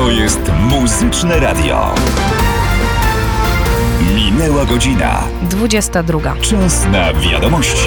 To jest Muzyczne Radio. Minęła godzina. 22. Czas na wiadomości.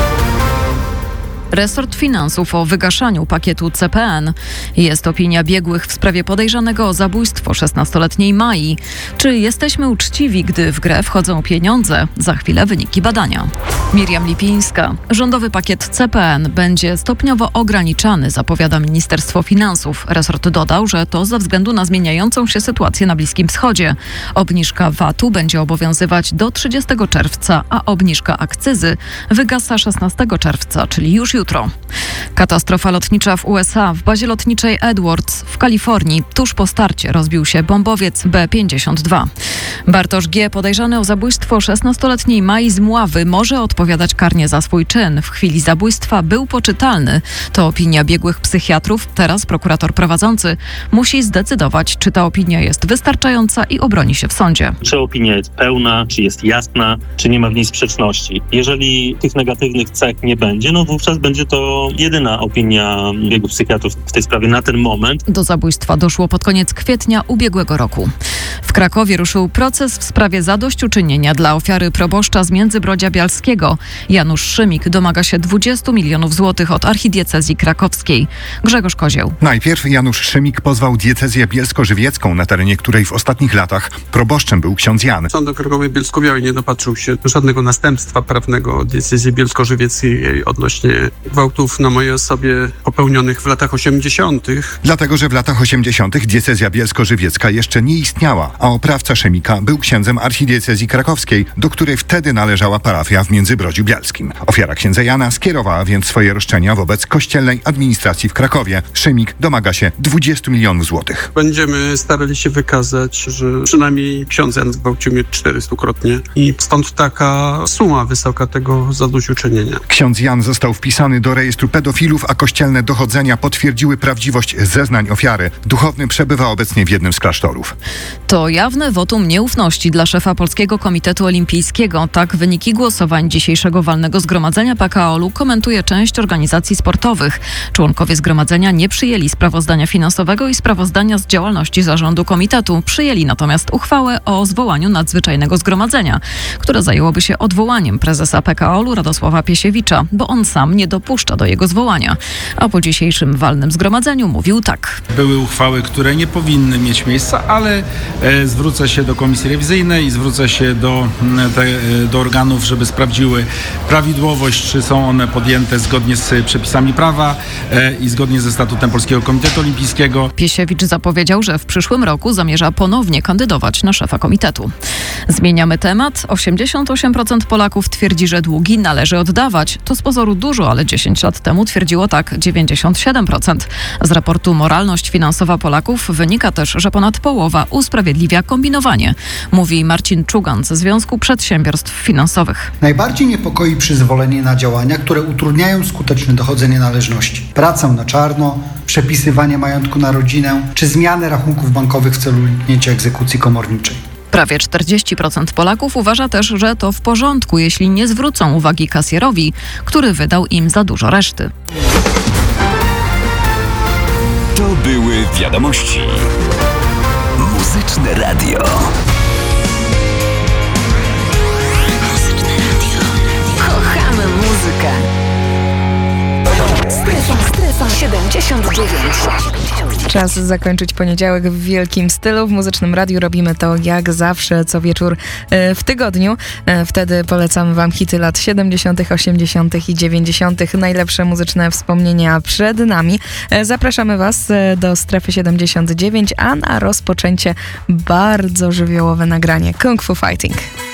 Resort Finansów o wygaszaniu pakietu CPN. Jest opinia biegłych w sprawie podejrzanego o zabójstwo 16-letniej Mai. Czy jesteśmy uczciwi, gdy w grę wchodzą pieniądze? Za chwilę wyniki badania. Miriam Lipińska. Rządowy pakiet CPN będzie stopniowo ograniczany, zapowiada Ministerstwo Finansów. Resort dodał, że to ze względu na zmieniającą się sytuację na Bliskim Wschodzie. Obniżka VAT-u będzie obowiązywać do 30 czerwca, a obniżka akcyzy wygasa 16 czerwca, czyli już jutro. Katastrofa lotnicza w USA. W bazie lotniczej Edwards w Kalifornii tuż po starcie rozbił się bombowiec B-52. Bartosz G., podejrzany o zabójstwo 16-letniej Mai z Mławy, może odpowiadać karnie za swój czyn. W chwili zabójstwa był poczytalny. To opinia biegłych psychiatrów. Teraz prokurator prowadzący musi zdecydować, czy ta opinia jest wystarczająca i obroni się w sądzie. Czy opinia jest pełna, czy jest jasna, czy nie ma w niej sprzeczności. Jeżeli tych negatywnych cech nie będzie, wówczas będzie to jedyna opinia biegłych psychiatrów w tej sprawie na ten moment. Do zabójstwa doszło pod koniec kwietnia ubiegłego roku. W Krakowie ruszył proces w sprawie zadośćuczynienia dla ofiary proboszcza z Międzybrodzia Bialskiego. Janusz Szymik domaga się 20 milionów złotych od archidiecezji krakowskiej. Grzegorz Kozieł. Najpierw Janusz Szymik pozwał diecezję bielsko-żywiecką, na terenie której w ostatnich latach proboszczem był ksiądz Jan. Sąd okręgowy Bielsko-Białej nie dopatrzył się żadnego następstwa prawnego diecezji bielsko-żywieckiej odnośnie gwałtów na mojej osobie popełnionych w latach 80. Dlatego, że w latach 80. diecezja bielsko-żywiecka jeszcze nie istniała, a oprawca Szymika był księdzem archidiecezji krakowskiej, do której wtedy należała parafia w Międzybrodziu Bielskim. Ofiara księdza Jana skierowała więc swoje roszczenia wobec kościelnej administracji w Krakowie. Szymik domaga się 20 milionów złotych. Będziemy starali się wykazać, że przynajmniej ksiądz Jan zgwałcił mnie 400-krotnie i stąd taka suma wysoka tego zadośćuczynienia. Ksiądz Jan został wpisany do rejestru pedofilów, a kościelne dochodzenia potwierdziły prawdziwość zeznań ofiary. Duchowny przebywa obecnie w jednym z klasztorów. To jawne wotum nieufności dla szefa Polskiego Komitetu Olimpijskiego. Tak wyniki głosowań dzisiejszego walnego zgromadzenia PKOL-u komentuje część organizacji sportowych. Członkowie zgromadzenia nie przyjęli sprawozdania finansowego i sprawozdania z działalności zarządu komitetu. Przyjęli natomiast uchwałę o zwołaniu nadzwyczajnego zgromadzenia, które zajęłoby się odwołaniem prezesa PKOL-u Radosława Piesiewicza, bo on sam nie dopuszcza do jego zwołania. A po dzisiejszym walnym zgromadzeniu mówił tak. Były uchwały, które nie powinny mieć miejsca, ale zwrócę się do komisji rewizyjnej i zwrócę się do organów, żeby sprawdziły prawidłowość, czy są one podjęte zgodnie z przepisami prawa i zgodnie ze statutem Polskiego Komitetu Olimpijskiego. Piesiewicz zapowiedział, że w przyszłym roku zamierza ponownie kandydować na szefa komitetu. Zmieniamy temat. 88% Polaków twierdzi, że długi należy oddawać. To z pozoru dużo, ale 10 lat temu twierdziło tak 97%. Z raportu Moralność finansowa Polaków wynika też, że ponad połowa usprawiedliwia kombinowanie, mówi Marcin Czugan ze Związku Przedsiębiorstw Finansowych. Najbardziej niepokoi przyzwolenie na działania, które utrudniają skuteczne dochodzenie należności. Pracę na czarno, przepisywanie majątku na rodzinę czy zmianę rachunków bankowych w celu uniknięcia egzekucji komorniczej. Prawie 40% Polaków uważa też, że to w porządku, jeśli nie zwrócą uwagi kasjerowi, który wydał im za dużo reszty. To były wiadomości. Muzyczne Radio. Kochamy muzykę. Strefa 79. Czas zakończyć poniedziałek w wielkim stylu. W Muzycznym Radiu robimy to jak zawsze co wieczór w tygodniu. Wtedy polecamy wam hity lat 70., 80. i 90. Najlepsze muzyczne wspomnienia przed nami. Zapraszamy was do Strefy 79, a na rozpoczęcie bardzo żywiołowe nagranie Kung Fu Fighting.